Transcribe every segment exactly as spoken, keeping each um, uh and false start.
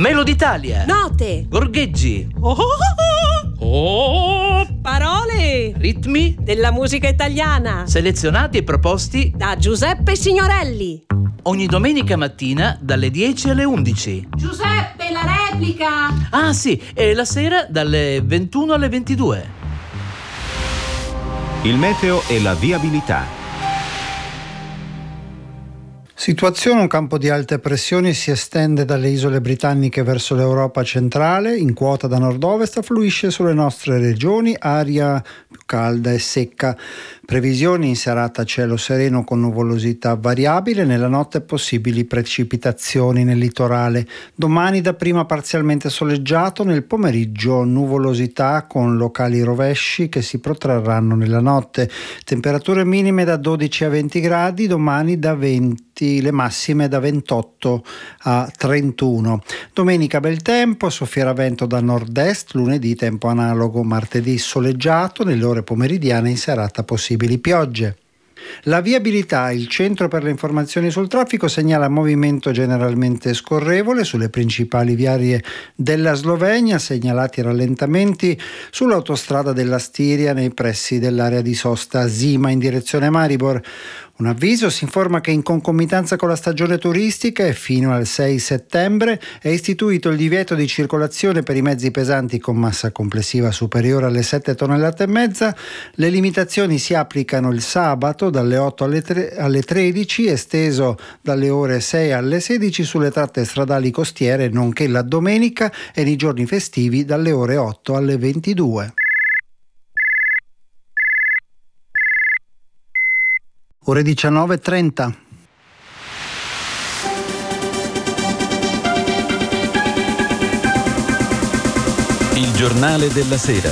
Melody Italia. Note. Gorgheggi. Oh, oh, oh. Oh, parole. Ritmi della musica italiana. Selezionati e proposti da Giuseppe Signorelli. Ogni domenica mattina dalle dieci alle undici. Giuseppe, la replica. Ah sì, e la sera dalle ventuno alle ventidue. Il meteo e la viabilità. Situazione: un campo di alte pressioni si estende dalle isole britanniche verso l'Europa centrale, in quota da nord-ovest, affluisce sulle nostre regioni, aria più calda e secca. Previsioni: in serata cielo sereno con nuvolosità variabile, nella notte possibili precipitazioni nel litorale. Domani dapprima parzialmente soleggiato, nel pomeriggio nuvolosità con locali rovesci che si protrarranno nella notte. Temperature minime da dodici a venti gradi, domani da venti, le massime da ventotto a trentuno. Domenica bel tempo, soffierà vento da nord-est, lunedì tempo analogo, martedì soleggiato, nelle ore pomeridiane in serata possibili piogge. La viabilità: il Centro per le informazioni sul traffico segnala movimento generalmente scorrevole sulle principali viarie della Slovenia, segnalati rallentamenti sull'autostrada della Stiria nei pressi dell'area di sosta Zima in direzione Maribor. Un avviso: si informa che in concomitanza con la stagione turistica e fino al sei settembre è istituito il divieto di circolazione per i mezzi pesanti con massa complessiva superiore alle sette tonnellate e mezza. Le limitazioni si applicano il sabato dalle otto alle, tre, alle tredici, esteso dalle ore sei alle sedici sulle tratte stradali costiere, nonché la domenica e nei giorni festivi dalle ore otto alle ventidue. Ore diciannove e trenta. Il giornale della sera.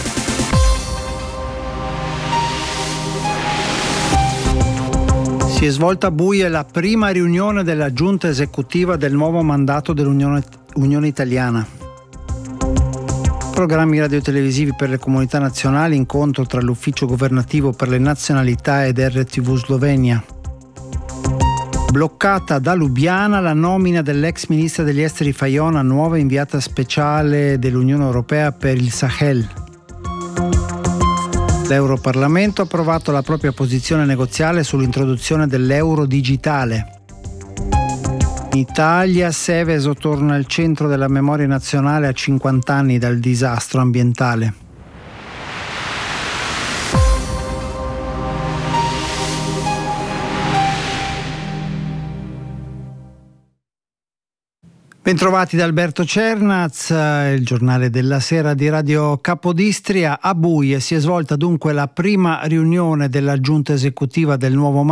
Si è svolta a Buie la prima riunione della giunta esecutiva del nuovo mandato dell'Unione Unione Italiana. Programmi radiotelevisivi per le comunità nazionali, incontro tra l'Ufficio Governativo per le Nazionalità ed R T V Slovenia. Bloccata da Lubiana la nomina dell'ex ministra degli esteri Fajon a nuova inviata speciale dell'Unione Europea per il Sahel. L'Europarlamento ha approvato la propria posizione negoziale sull'introduzione dell'euro digitale. In Italia Seveso torna al centro della memoria nazionale a cinquanta anni dal disastro ambientale. Bentrovati da Alberto Cernaz, il giornale della sera di Radio Capodistria. A Buie si è svolta dunque la prima riunione della giunta esecutiva del nuovo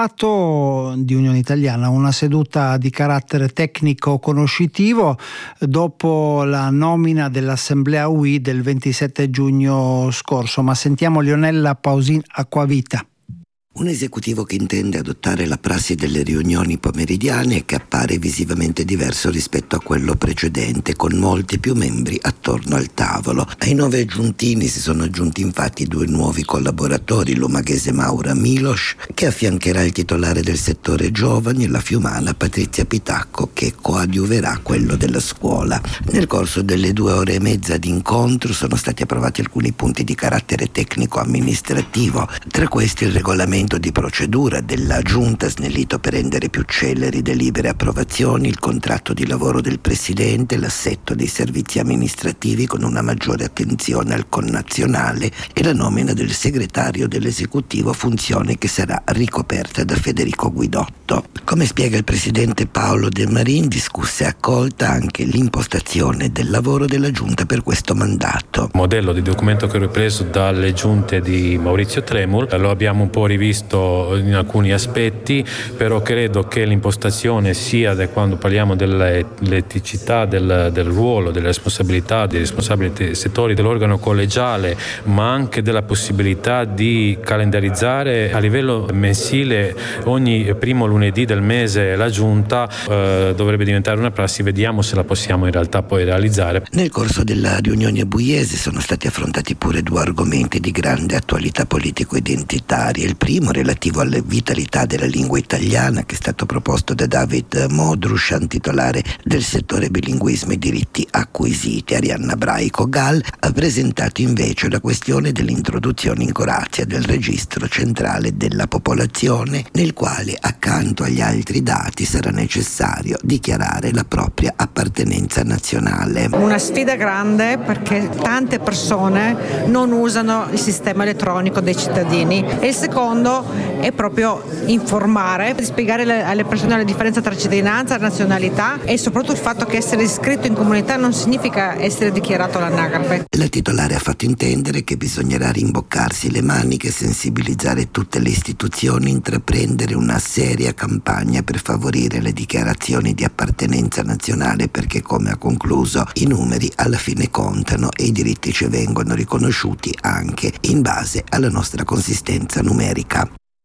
mandato di Unione Italiana, una seduta di carattere tecnico conoscitivo dopo la nomina dell'Assemblea U I del ventisette giugno scorso. Ma sentiamo Leonella Pausin Acquavita. Un esecutivo che intende adottare la prassi delle riunioni pomeridiane e che appare visivamente diverso rispetto a quello precedente, con molti più membri attorno al tavolo. Ai nove giuntini si sono aggiunti infatti due nuovi collaboratori, l'umaghese Maura Milos, che affiancherà il titolare del settore giovani, e la fiumana Patrizia Pitacco, che coadiuverà quello della scuola. Nel corso delle due ore e mezza di incontro sono stati approvati alcuni punti di carattere tecnico-amministrativo, tra questi il regolamento di procedura della Giunta snellito per rendere più celeri delibere e approvazioni, il contratto di lavoro del Presidente, l'assetto dei servizi amministrativi con una maggiore attenzione al connazionale e la nomina del segretario dell'esecutivo, funzione che sarà ricoperta da Federico Guidotto. Come spiega il Presidente Paolo De Marin, discussa e accolta anche l'impostazione del lavoro della Giunta per questo mandato. Modello di documento che ho ripreso dalle giunte di Maurizio Tremul, lo abbiamo un po' rivisto in alcuni aspetti, però credo che l'impostazione sia da quando parliamo dell'eticità del, del ruolo, delle responsabilità dei responsabili dei settori dell'organo collegiale, ma anche della possibilità di calendarizzare a livello mensile ogni primo lunedì del mese la giunta eh, dovrebbe diventare una prassi. Vediamo se la possiamo in realtà poi realizzare. Nel corso della riunione buiese sono stati affrontati pure due argomenti di grande attualità politico-identitaria. Il primo primo relativo alla vitalità della lingua italiana, che è stato proposto da David Modrushan, titolare del settore bilinguismo e diritti acquisiti. Arianna Braico Gal ha presentato invece la questione dell'introduzione in Croazia del registro centrale della popolazione, nel quale accanto agli altri dati sarà necessario dichiarare la propria appartenenza nazionale. Una sfida grande perché tante persone non usano il sistema elettronico dei cittadini, e il secondo è proprio informare, spiegare alle persone la differenza tra cittadinanza e nazionalità, e soprattutto il fatto che essere iscritto in comunità non significa essere dichiarato all'anagrafe. La titolare ha fatto intendere che bisognerà rimboccarsi le maniche, sensibilizzare tutte le istituzioni, intraprendere una seria campagna per favorire le dichiarazioni di appartenenza nazionale, perché, come ha concluso, i numeri alla fine contano e i diritti ci vengono riconosciuti anche in base alla nostra consistenza numerica.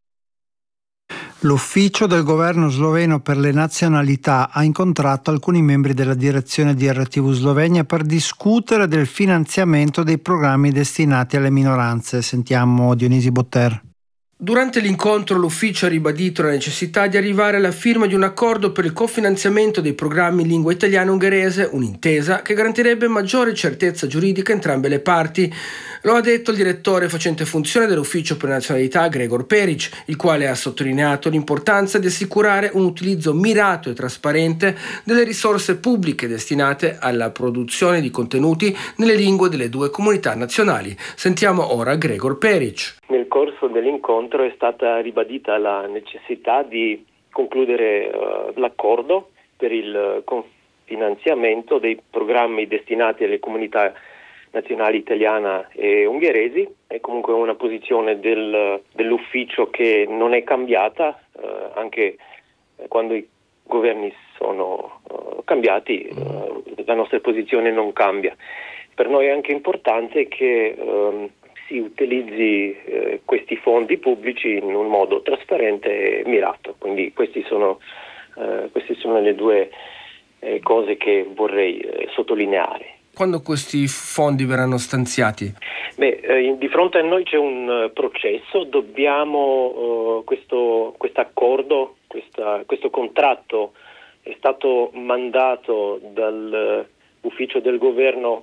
L'ufficio del governo sloveno per le nazionalità ha incontrato alcuni membri della direzione di R T V Slovenia per discutere del finanziamento dei programmi destinati alle minoranze. Sentiamo Dionisi Botter. Durante l'incontro l'ufficio ha ribadito la necessità di arrivare alla firma di un accordo per il cofinanziamento dei programmi in lingua italiana e ungherese, un'intesa che garantirebbe maggiore certezza giuridica a entrambe le parti. Lo ha detto il direttore facente funzione dell'ufficio per le nazionalità Gregor Peric, il quale ha sottolineato l'importanza di assicurare un utilizzo mirato e trasparente delle risorse pubbliche destinate alla produzione di contenuti nelle lingue delle due comunità nazionali. Sentiamo ora Gregor Peric. Nel corso dell'incontro è stata ribadita la necessità di concludere uh, l'accordo per il cofinanziamento dei programmi destinati alle comunità nazionali italiana e ungheresi. È comunque una posizione del, dell'ufficio che non è cambiata, uh, anche quando i governi sono uh, cambiati, uh, la nostra posizione non cambia. Per noi è anche importante che um, si utilizzi eh, questi fondi pubblici in un modo trasparente e mirato. Quindi questi sono, eh, queste sono le due eh, cose che vorrei eh, sottolineare. Quando questi fondi verranno stanziati? Beh, eh, di fronte a noi c'è un uh, processo, dobbiamo, uh, questo accordo, questo contratto è stato mandato dall'ufficio uh, del governo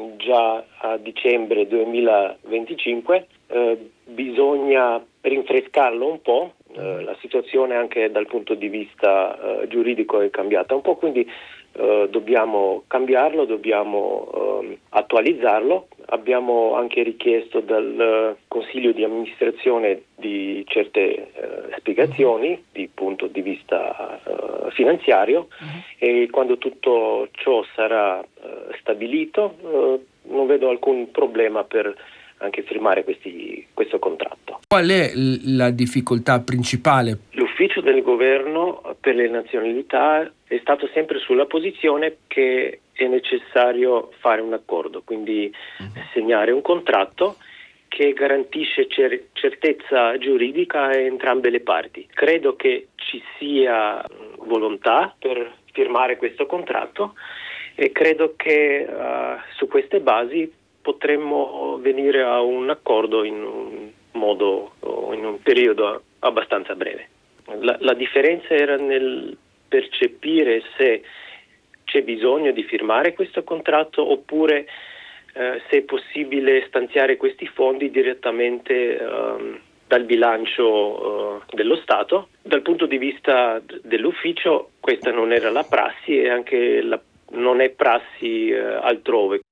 già a dicembre duemilaventicinque, eh, bisogna rinfrescarlo un po', eh, la situazione anche dal punto di vista eh, giuridico è cambiata un po', quindi eh, dobbiamo cambiarlo, dobbiamo eh, attualizzarlo. Abbiamo anche richiesto dal Consiglio di amministrazione di certe eh, spiegazioni di punto di vista eh, finanziario, uh-huh. E quando tutto ciò sarà eh, stabilito eh, non vedo alcun problema per anche firmare questi, questo contratto. Qual è la difficoltà principale? L'ufficio del governo per le nazionalità è stato sempre sulla posizione che è necessario fare un accordo, quindi uh-huh. segnare un contratto che garantisce cer- certezza giuridica a entrambe le parti. Credo che ci sia volontà per firmare questo contratto e credo che uh, su queste basi potremmo venire a un accordo in un modo o in un periodo abbastanza breve. La, la differenza era nel percepire se c'è bisogno di firmare questo contratto oppure eh, se è possibile stanziare questi fondi direttamente eh, dal bilancio eh, dello Stato. Dal punto di vista d- dell'ufficio questa non era la prassi e anche la, non è prassi eh, altrove.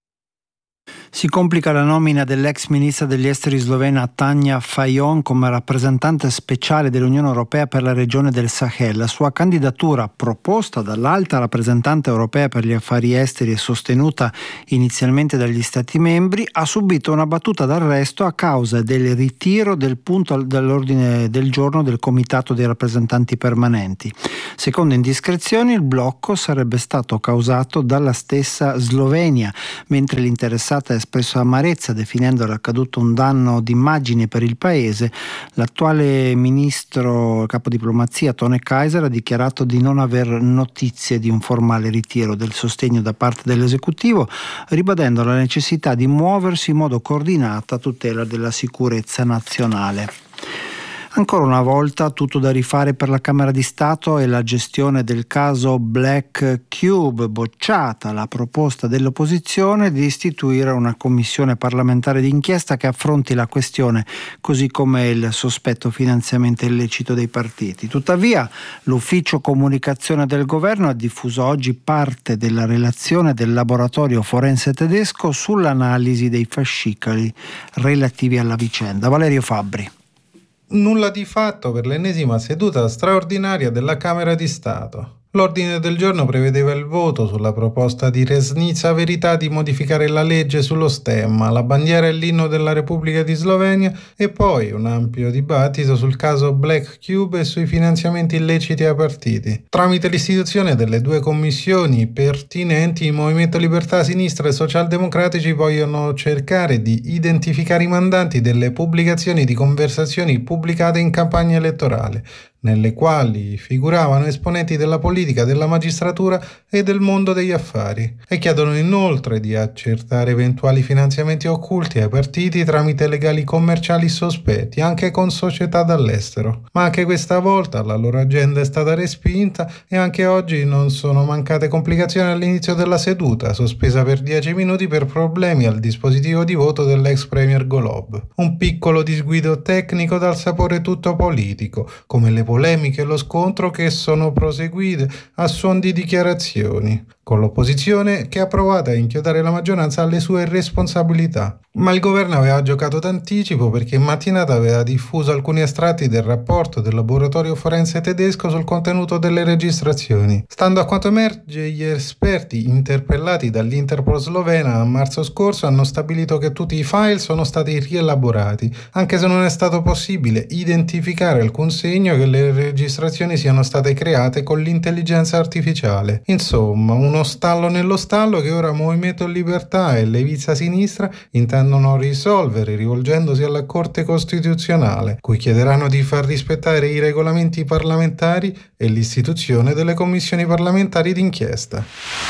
Si complica la nomina dell'ex ministra degli esteri slovena Tanja Fajon come rappresentante speciale dell'Unione Europea per la regione del Sahel. La sua candidatura, proposta dall'alta rappresentante europea per gli affari esteri e sostenuta inizialmente dagli Stati membri, ha subito una battuta d'arresto a causa del ritiro del punto dall'ordine del giorno del Comitato dei rappresentanti permanenti. Secondo indiscrezioni, il blocco sarebbe stato causato dalla stessa Slovenia, mentre l'interessata ha espresso amarezza definendo l'accaduto un danno d'immagine per il paese. L'attuale ministro capo diplomazia Tone Kaiser ha dichiarato di non aver notizie di un formale ritiro del sostegno da parte dell'esecutivo, ribadendo la necessità di muoversi in modo coordinato a tutela della sicurezza nazionale. Ancora una volta tutto da rifare per la Camera di Stato e la gestione del caso Black Cube. Bocciata la proposta dell'opposizione di istituire una commissione parlamentare d'inchiesta che affronti la questione, così come il sospetto finanziamento illecito dei partiti. Tuttavia l'ufficio comunicazione del governo ha diffuso oggi parte della relazione del laboratorio forense tedesco sull'analisi dei fascicoli relativi alla vicenda. Valerio Fabbri. Nulla di fatto per l'ennesima seduta straordinaria della Camera di Stato. L'ordine del giorno prevedeva il voto sulla proposta di Resnica Verità di modificare la legge sullo stemma, la bandiera e l'inno della Repubblica di Slovenia e poi un ampio dibattito sul caso Black Cube e sui finanziamenti illeciti ai partiti. Tramite l'istituzione delle due commissioni pertinenti, il Movimento Libertà Sinistra e Socialdemocratici vogliono cercare di identificare i mandanti delle pubblicazioni di conversazioni pubblicate in campagna elettorale, nelle quali figuravano esponenti della politica, della magistratura e del mondo degli affari, e chiedono inoltre di accertare eventuali finanziamenti occulti ai partiti tramite legali commerciali sospetti, anche con società dall'estero. Ma anche questa volta la loro agenda è stata respinta e anche oggi non sono mancate complicazioni all'inizio della seduta, sospesa per dieci minuti per problemi al dispositivo di voto dell'ex premier Golob. Un piccolo disguido tecnico dal sapore tutto politico, come le polemiche e lo scontro che sono proseguite a suon di dichiarazioni, con l'opposizione che ha provato a inchiodare la maggioranza alle sue responsabilità. Ma il governo aveva giocato d'anticipo perché in mattinata aveva diffuso alcuni estratti del rapporto del laboratorio forense tedesco sul contenuto delle registrazioni. Stando a quanto emerge, gli esperti interpellati dall'Interpol slovena a marzo scorso hanno stabilito che tutti i file sono stati rielaborati, anche se non è stato possibile identificare alcun segno che le registrazioni siano state create con l'intelligenza artificiale. Insomma, uno stallo nello stallo che ora Movimento Libertà e Levizza Sinistra intendono risolvere rivolgendosi alla Corte Costituzionale, cui chiederanno di far rispettare i regolamenti parlamentari e l'istituzione delle commissioni parlamentari d'inchiesta.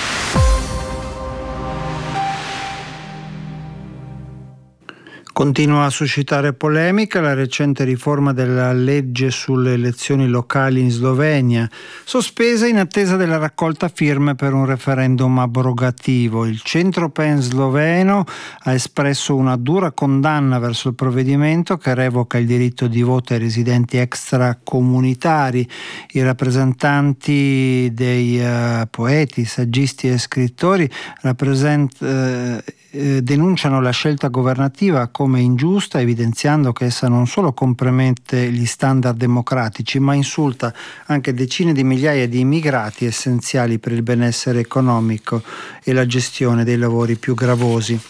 Continua a suscitare polemica la recente riforma della legge sulle elezioni locali in Slovenia, sospesa in attesa della raccolta firme per un referendum abrogativo. Il Centro-Pen sloveno ha espresso una dura condanna verso il provvedimento che revoca il diritto di voto ai residenti extracomunitari. I rappresentanti dei uh, poeti, saggisti e scrittori rappresent, uh, eh, denunciano la scelta governativa come ingiusta, evidenziando che essa non solo compromette gli standard democratici, ma insulta anche decine di migliaia di immigrati essenziali per il benessere economico e la gestione dei lavori più gravosi.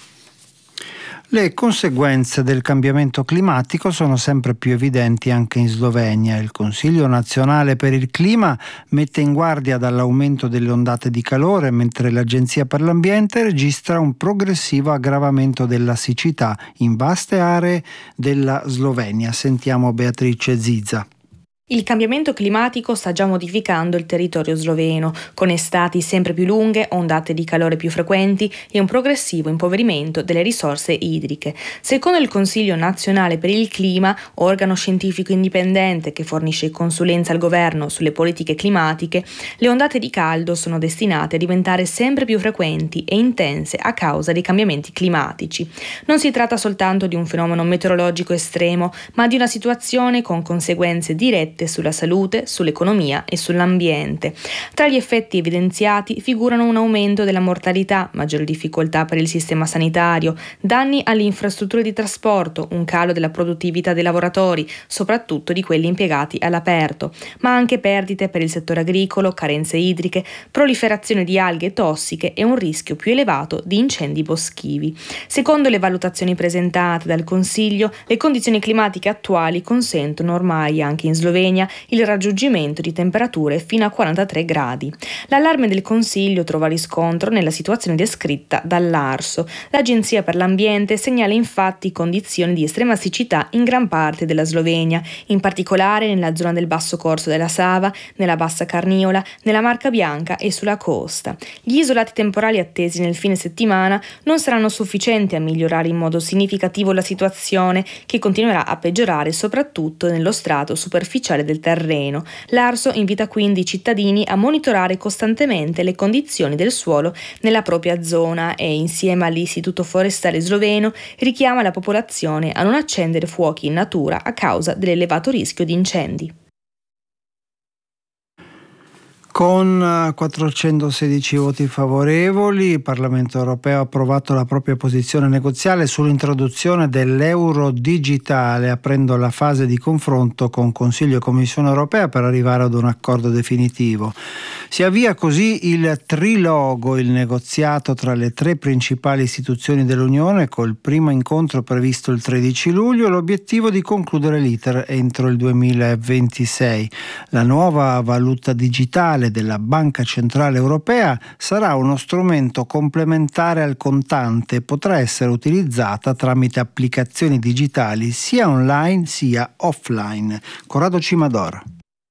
Le conseguenze del cambiamento climatico sono sempre più evidenti anche in Slovenia. Il Consiglio nazionale per il clima mette in guardia dall'aumento delle ondate di calore, mentre l'Agenzia per l'Ambiente registra un progressivo aggravamento della siccità in vaste aree della Slovenia. Sentiamo Beatrice Ziza. Il cambiamento climatico sta già modificando il territorio sloveno, con estati sempre più lunghe, ondate di calore più frequenti e un progressivo impoverimento delle risorse idriche. Secondo il Consiglio nazionale per il clima, organo scientifico indipendente che fornisce consulenza al governo sulle politiche climatiche, le ondate di caldo sono destinate a diventare sempre più frequenti e intense a causa dei cambiamenti climatici. Non si tratta soltanto di un fenomeno meteorologico estremo, ma di una situazione con conseguenze dirette sulla salute, sull'economia e sull'ambiente. Tra gli effetti evidenziati figurano un aumento della mortalità, maggiori difficoltà per il sistema sanitario, danni alle infrastrutture di trasporto, un calo della produttività dei lavoratori, soprattutto di quelli impiegati all'aperto, ma anche perdite per il settore agricolo, carenze idriche, proliferazione di alghe tossiche e un rischio più elevato di incendi boschivi. Secondo le valutazioni presentate dal Consiglio, le condizioni climatiche attuali consentono ormai anche in Slovenia Slovenia il raggiungimento di temperature fino a quarantatré gradi. L'allarme del Consiglio trova riscontro nella situazione descritta dall'Arso. L'Agenzia per l'Ambiente segnala infatti condizioni di estrema siccità in gran parte della Slovenia, in particolare nella zona del basso corso della Sava, nella bassa Carniola, nella Marca Bianca e sulla costa. Gli isolati temporali attesi nel fine settimana non saranno sufficienti a migliorare in modo significativo la situazione, che continuerà a peggiorare soprattutto nello strato superficiale del terreno. L'Arso invita quindi i cittadini a monitorare costantemente le condizioni del suolo nella propria zona e, insieme all'Istituto Forestale Sloveno, richiama la popolazione a non accendere fuochi in natura a causa dell'elevato rischio di incendi. Con quattrocentosedici voti favorevoli, il Parlamento europeo ha approvato la propria posizione negoziale sull'introduzione dell'euro digitale, aprendo la fase di confronto con Consiglio e Commissione europea per arrivare ad un accordo definitivo. Si avvia così il trilogo, il negoziato tra le tre principali istituzioni dell'Unione, col primo incontro previsto il tredici luglio, l'obiettivo di concludere l'iter entro il duemilaventisei. La nuova valuta digitale della Banca Centrale Europea sarà uno strumento complementare al contante e potrà essere utilizzata tramite applicazioni digitali sia online sia offline. Corrado Cimador.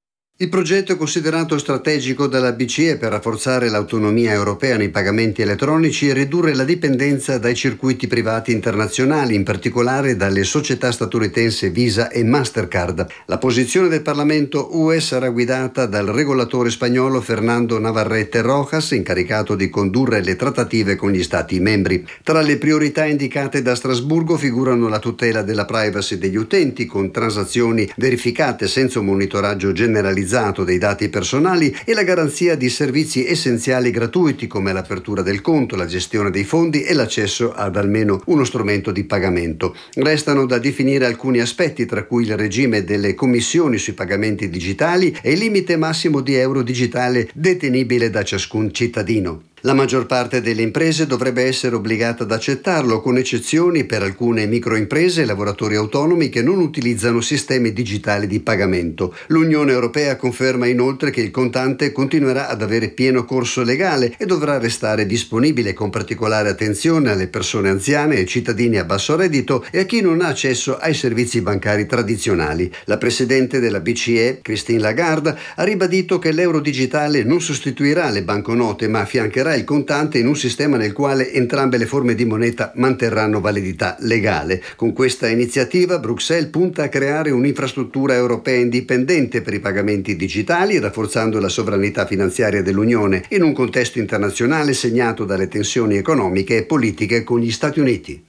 Il progetto è considerato strategico dalla B C E per rafforzare l'autonomia europea nei pagamenti elettronici e ridurre la dipendenza dai circuiti privati internazionali, in particolare dalle società statunitensi Visa e Mastercard. La posizione del Parlamento U E sarà guidata dal regolatore spagnolo Fernando Navarrete Rojas, incaricato di condurre le trattative con gli Stati membri. Tra le priorità indicate da Strasburgo figurano la tutela della privacy degli utenti, con transazioni verificate senza un monitoraggio generalizzato dei dati personali, e la garanzia di servizi essenziali gratuiti come l'apertura del conto, la gestione dei fondi e l'accesso ad almeno uno strumento di pagamento. Restano da definire alcuni aspetti, tra cui il regime delle commissioni sui pagamenti digitali e il limite massimo di euro digitale detenibile da ciascun cittadino. La maggior parte delle imprese dovrebbe essere obbligata ad accettarlo, con eccezioni per alcune microimprese e lavoratori autonomi che non utilizzano sistemi digitali di pagamento. L'Unione Europea conferma inoltre che il contante continuerà ad avere pieno corso legale e dovrà restare disponibile, con particolare attenzione alle persone anziane, ai cittadini a basso reddito e a chi non ha accesso ai servizi bancari tradizionali. La Presidente della B C E, Christine Lagarde, ha ribadito che l'euro digitale non sostituirà le banconote, ma affiancherà il contante in un sistema nel quale entrambe le forme di moneta manterranno validità legale. Con questa iniziativa Bruxelles punta a creare un'infrastruttura europea indipendente per i pagamenti digitali, rafforzando la sovranità finanziaria dell'Unione in un contesto internazionale segnato dalle tensioni economiche e politiche con gli Stati Uniti.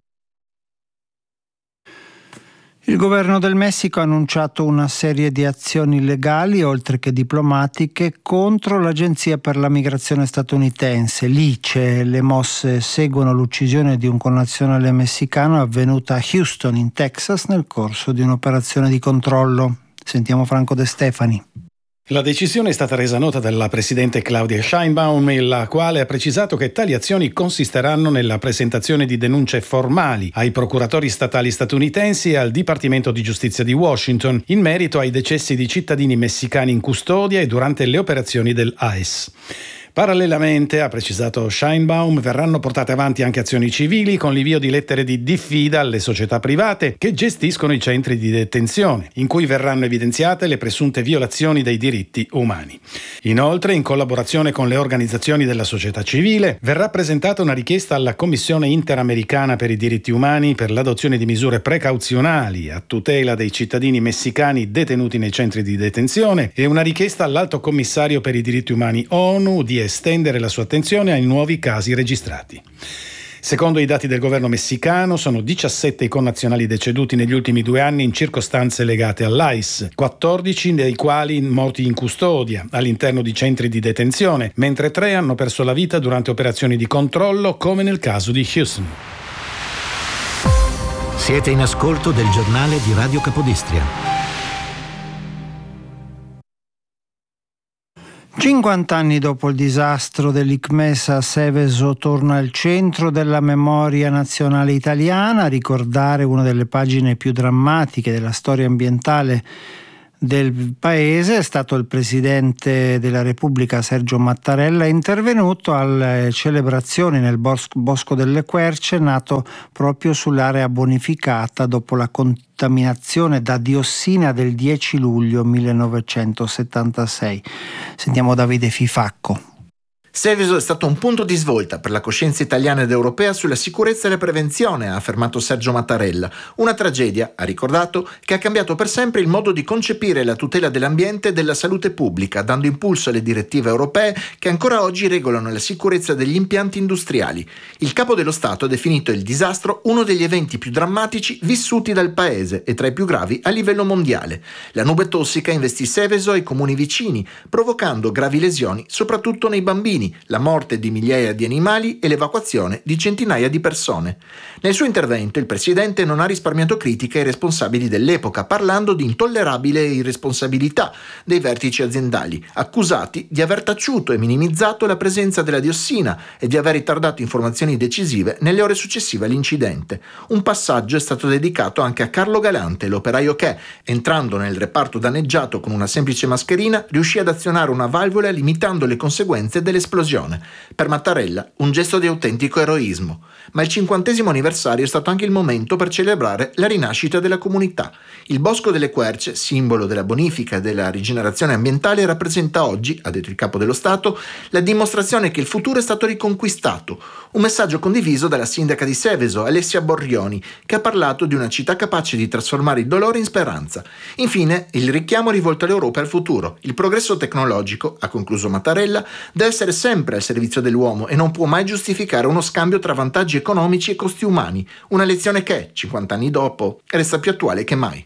Il governo del Messico ha annunciato una serie di azioni legali, oltre che diplomatiche, contro l'Agenzia per la Migrazione statunitense, l'I C E. Le mosse seguono l'uccisione di un connazionale messicano avvenuta a Houston, in Texas, nel corso di un'operazione di controllo. Sentiamo Franco De Stefani. La decisione è stata resa nota dalla presidente Claudia Sheinbaum, la quale ha precisato che tali azioni consisteranno nella presentazione di denunce formali ai procuratori statali statunitensi e al Dipartimento di Giustizia di Washington in merito ai decessi di cittadini messicani in custodia e durante le operazioni del I C E. Parallelamente, ha precisato Sheinbaum, verranno portate avanti anche azioni civili con l'invio di lettere di diffida alle società private che gestiscono i centri di detenzione, in cui verranno evidenziate le presunte violazioni dei diritti umani. Inoltre, in collaborazione con le organizzazioni della società civile, verrà presentata una richiesta alla Commissione Interamericana per i diritti umani per l'adozione di misure precauzionali a tutela dei cittadini messicani detenuti nei centri di detenzione e una richiesta all'Alto Commissario per i diritti umani ONU di estendere la sua attenzione ai nuovi casi registrati. Secondo i dati del governo messicano, sono diciassette i connazionali deceduti negli ultimi due anni in circostanze legate all'I C E, quattordici dei quali morti in custodia all'interno di centri di detenzione, mentre tre hanno perso la vita durante operazioni di controllo, come nel caso di Houston. Siete in ascolto del giornale di Radio Capodistria. cinquanta anni dopo il disastro dell'Icmesa, Seveso torna al centro della memoria nazionale italiana, a ricordare una delle pagine più drammatiche della storia ambientale del paese è stato il presidente della Repubblica Sergio Mattarella, intervenuto alle celebrazioni nel Bosco delle Querce, nato proprio sull'area bonificata dopo la contaminazione da diossina del dieci luglio millenovecentosettantasei. Sentiamo Davide Fifacco. Seveso è stato un punto di svolta per la coscienza italiana ed europea sulla sicurezza e la prevenzione, ha affermato Sergio Mattarella. Una tragedia, ha ricordato, che ha cambiato per sempre il modo di concepire la tutela dell'ambiente e della salute pubblica, dando impulso alle direttive europee che ancora oggi regolano la sicurezza degli impianti industriali. Il capo dello Stato ha definito il disastro uno degli eventi più drammatici vissuti dal paese e tra i più gravi a livello mondiale. La nube tossica investì Seveso e i comuni vicini, provocando gravi lesioni soprattutto nei bambini, la morte di migliaia di animali e l'evacuazione di centinaia di persone. Nel suo intervento il presidente non ha risparmiato critiche ai responsabili dell'epoca, parlando di intollerabile irresponsabilità dei vertici aziendali, accusati di aver taciuto e minimizzato la presenza della diossina e di aver ritardato informazioni decisive nelle ore successive all'incidente. Un passaggio è stato dedicato anche a Carlo Galante, l'operaio che, entrando nel reparto danneggiato con una semplice mascherina, riuscì ad azionare una valvola limitando le conseguenze dell'esplosione. Per Mattarella un gesto di autentico eroismo, ma il cinquantesimo anniversario è stato anche il momento per celebrare la rinascita della comunità. Il Bosco delle Querce, simbolo della bonifica e della rigenerazione ambientale, rappresenta oggi, ha detto il capo dello Stato, la dimostrazione che il futuro è stato riconquistato. Un messaggio condiviso dalla sindaca di Seveso, Alessia Borrioni, che ha parlato di una città capace di trasformare il dolore in speranza. Infine, il richiamo rivolto all'Europa e al futuro. Il progresso tecnologico, ha concluso Mattarella, deve essere sempre al servizio dell'uomo e non può mai giustificare uno scambio tra vantaggi economici e costi umani, una lezione che, cinquanta anni dopo, resta più attuale che mai.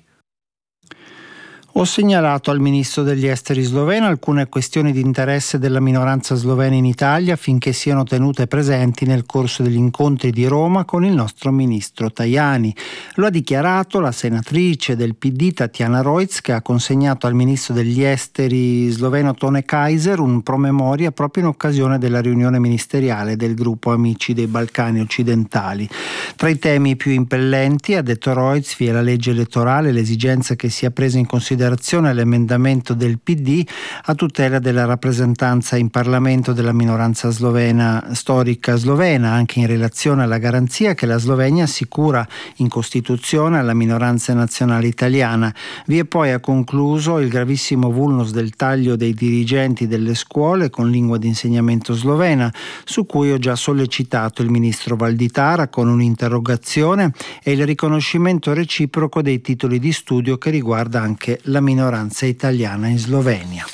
Ho segnalato al ministro degli esteri sloveno alcune questioni di interesse della minoranza slovena in Italia affinché siano tenute presenti nel corso degli incontri di Roma con il nostro ministro Tajani. Lo ha dichiarato la senatrice del P D Tatjana Rojc, che ha consegnato al ministro degli esteri sloveno Tone Kaiser un promemoria proprio in occasione della riunione ministeriale del gruppo Amici dei Balcani Occidentali. Tra i temi più impellenti, ha detto Rojc, vi è la legge elettorale, l'esigenza che sia presa in considerazione l'emendamento del P D a tutela della rappresentanza in Parlamento della minoranza slovena, storica slovena, anche in relazione alla garanzia che la Slovenia assicura in Costituzione alla minoranza nazionale italiana. Vi è poi, ha concluso, il gravissimo vulnus del taglio dei dirigenti delle scuole con lingua di insegnamento slovena, su cui ho già sollecitato il ministro Valditara con un'interrogazione, e il riconoscimento reciproco dei titoli di studio che riguarda anche la minoranza italiana in Slovenia.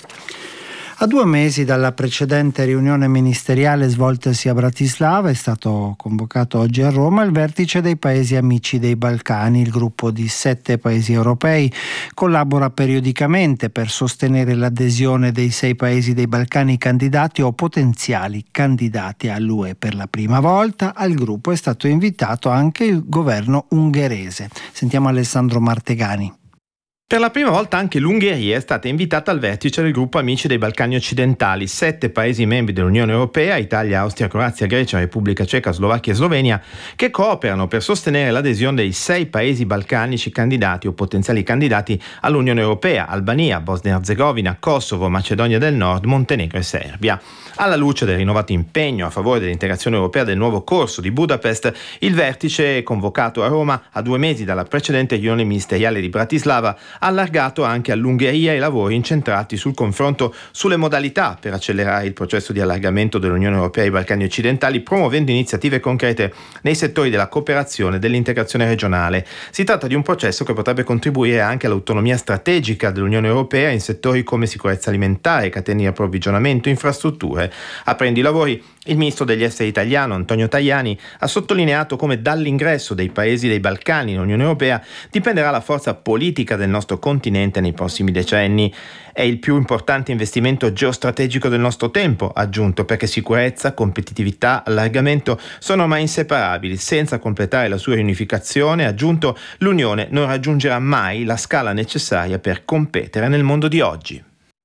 A due mesi dalla precedente riunione ministeriale svoltasi a Bratislava è stato convocato oggi a Roma il vertice dei paesi amici dei Balcani. Il gruppo di sette paesi europei collabora periodicamente per sostenere l'adesione dei sei paesi dei Balcani candidati o potenziali candidati all'U E. Per la prima volta al gruppo è stato invitato anche il governo ungherese. Sentiamo Alessandro Martegani. Per la prima volta anche l'Ungheria è stata invitata al vertice del gruppo Amici dei Balcani Occidentali, sette paesi membri dell'Unione Europea, Italia, Austria, Croazia, Grecia, Repubblica Ceca, Slovacchia e Slovenia, che cooperano per sostenere l'adesione dei sei paesi balcanici candidati o potenziali candidati all'Unione Europea: Albania, Bosnia e Erzegovina, Kosovo, Macedonia del Nord, Montenegro e Serbia. Alla luce del rinnovato impegno a favore dell'integrazione europea del nuovo corso di Budapest, il vertice, convocato a Roma a due mesi dalla precedente riunione ministeriale di Bratislava, ha allargato anche all'Ungheria i lavori incentrati sul confronto sulle modalità per accelerare il processo di allargamento dell'Unione Europea ai Balcani occidentali, promuovendo iniziative concrete nei settori della cooperazione e dell'integrazione regionale. Si tratta di un processo che potrebbe contribuire anche all'autonomia strategica dell'Unione Europea in settori come sicurezza alimentare, catene di approvvigionamento, infrastrutture. Aprendo i lavori, il ministro degli esteri italiano Antonio Tajani ha sottolineato come dall'ingresso dei paesi dei Balcani nell'Unione Europea dipenderà la forza politica del nostro continente nei prossimi decenni. È il più importante investimento geostrategico del nostro tempo, ha aggiunto, perché sicurezza, competitività, allargamento sono ormai inseparabili. Senza completare la sua riunificazione, ha aggiunto, l'Unione non raggiungerà mai la scala necessaria per competere nel mondo di oggi.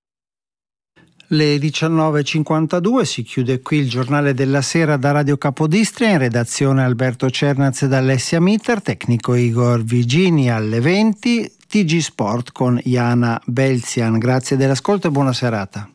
Le diciannove e cinquantadue si chiude qui il giornale della sera da Radio Capodistria. In redazione Alberto Cernaz ed Alessia Mitter, tecnico Igor Vigini. Alle venti T G Sport con Jana Belzian. Grazie dell'ascolto e buona serata.